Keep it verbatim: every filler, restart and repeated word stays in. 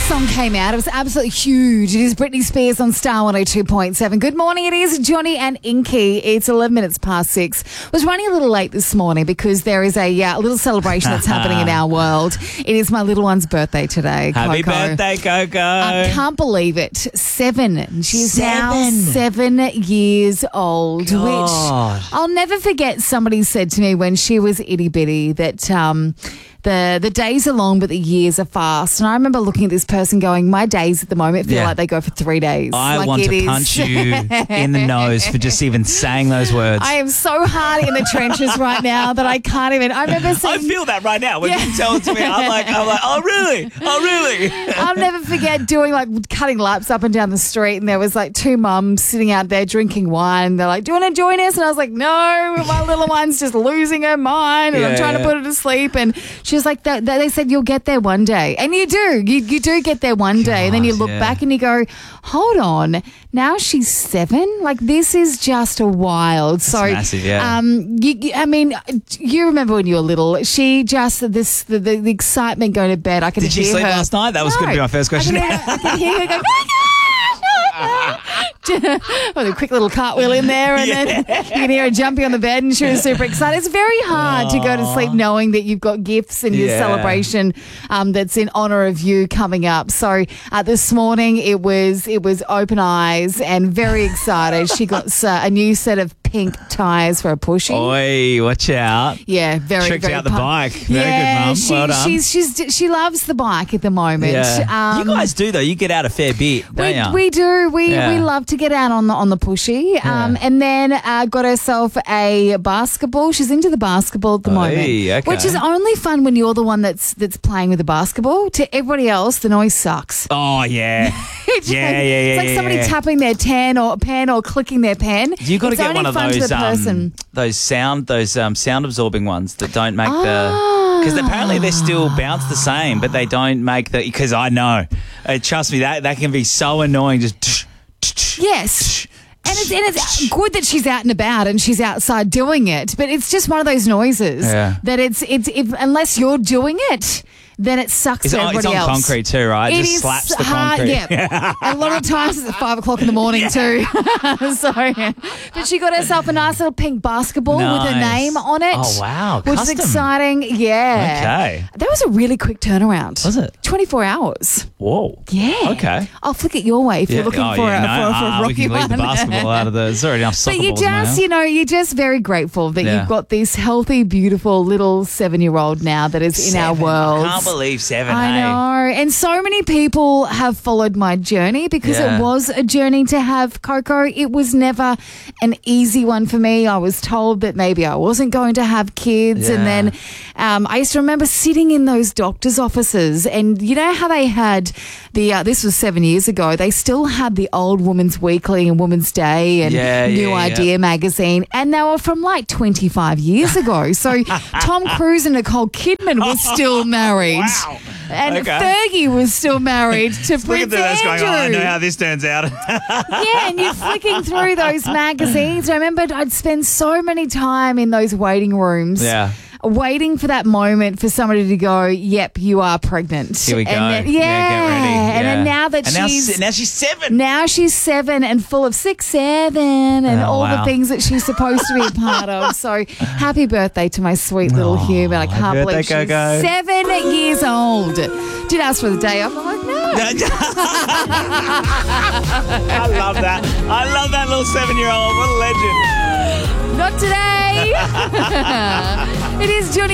this song came out, it was absolutely huge. It is Britney Spears on Star one oh two point seven. Good morning, it is Johnny and Inky. It's eleven minutes past six. I was running a little late this morning because there is a uh, little celebration that's happening in our world. It is my little one's birthday today, Happy Coco. birthday, Coco. I can't believe it. Seven. She's now Seven. seven years old, God. which I'll never forget. Somebody said to me when she was itty bitty that um, the the days are long but the years are fast. And I remember looking at this person going, my days at the moment feel Yeah. like they go for three days. I like want it to is- punch you in the nose for just even saying those words. I am so hard in the trenches right now that I can't even. I remember I saying, feel that right now when Yeah. you tell it to me. I'm like, I'm like, oh really? Oh really? I'll never forget doing like cutting laps up and down the street, and there was like two mums sitting out there drinking wine. They're like, "Do you want to join us?" And I was like, "No, my little one's just losing her mind, and I'm Yeah, trying to yeah. put her to sleep." And she was like, that, that- "They said you'll get there one day, and you do. You you do get there one day." And then you God, look yeah. back and you go, "Hold on, now she's seven. Like this is just a wild." So, massive, yeah. um, you, you- I mean, you remember when you were little? She just this the, the, the excitement going to bed. I could Did she hear sleep her. last night? That was going to be my first question. I can, I can hear her go, with a quick little cartwheel in there, and then you can hear her jumping on the bed, and she was super excited. It's very hard to go to sleep knowing that you've got gifts and your Yeah. celebration um, that's in honour of you coming up. So uh, this morning it was it was open eyes and very excited. She got uh, a new set of pink tyres for a pushy. Oi, watch out. Yeah, very Tricked very out the pumped. bike. Very yeah, good, Mum. She, Well done. She's she's she loves the bike at the moment. Yeah. Um, you guys do though. You get out a fair bit, don't we, you? we do. We Yeah. we love to get out on the on the pushy. Um, Yeah. and then uh, got herself a basketball. She's into the basketball at the Oi, moment, okay. which is only fun when you're the one that's that's playing with the basketball. To everybody else, the noise sucks. Oh yeah. It's Yeah, like, yeah, yeah, It's like yeah, somebody yeah. tapping their pen or pen or clicking their pen. You got to It's get only one of fun to those the person. um, those sound those um, sound absorbing ones that don't make Ah. the because apparently they still bounce the same, but they don't make the because I know. Uh, trust me, that that can be so annoying. Just Yes. And it's, and it's good that she's out and about and she's outside doing it, but it's just one of those noises Yeah. that it's it's if, unless you're doing it, then it sucks It's for on, everybody it's on else. concrete too, right? It, It just is slaps the hard, concrete. yeah. And a lot of times it's at five o'clock in the morning too. so, but she got herself a nice little pink basketball with her Nice. name on it. Oh, wow. Which Custom. is exciting. Yeah. Okay. That was a really quick turnaround. Was it? twenty-four hours. Whoa. Yeah. Okay. I'll flick it your way if you're looking oh, for, yeah, a, no, for, for a ah, rocky we can leave one. the basketball out of the. There's already enough soccer But you balls in there. just, you know, you're just very grateful that Yeah. you've got this healthy, beautiful little seven-year-old now that is in our Seven. world. I can't believe seven. I hey? know. And so many people have followed my journey because Yeah. it was a journey to have Coco. It was never an easy one for me. I was told that maybe I wasn't going to have kids. Yeah. And then um, I used to remember sitting in those doctor's offices, and you know how they had the, uh, this was seven years ago, they still had the old Woman's Weekly and Woman's Day and Yeah, New yeah, Idea yeah. magazine. And they were from like twenty-five years ago. So Tom Cruise and Nicole Kidman were still married. Wow. And Okay. Fergie was still married to Look at Prince this Andrew. going, oh, I know how this turns out. Yeah, and you're flicking through those magazines. I remember I'd spend so many time in those waiting rooms. Yeah. Waiting for that moment for somebody to go, yep, you are pregnant. Here we go. And then, yeah. Yeah, get ready. And then Yeah. now that and now, she's... se- now she's seven. Now she's seven and full of six, seven, and Oh, all wow. the things that she's supposed to be a part of. So happy birthday to my sweet little Oh, human. I can't happy believe birthday, she's Coco. seven years old. Did ask for the day off. I'm like, no. I love that. I love that little seven-year-old. What a legend. Not today. It is Johnny.